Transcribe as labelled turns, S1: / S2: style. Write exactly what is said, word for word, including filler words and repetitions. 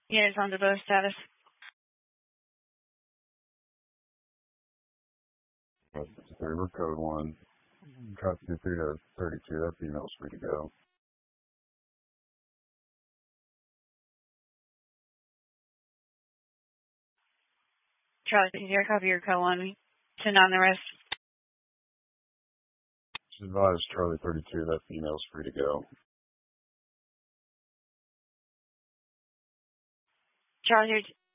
S1: Units on devoted status.
S2: River code one. Traffic three to thirty-two. That female's free to go.
S1: Charlie zero, copy your code one. Send on the rest.
S2: Just advise Charlie thirty-two. That female's free to go.
S1: Charlie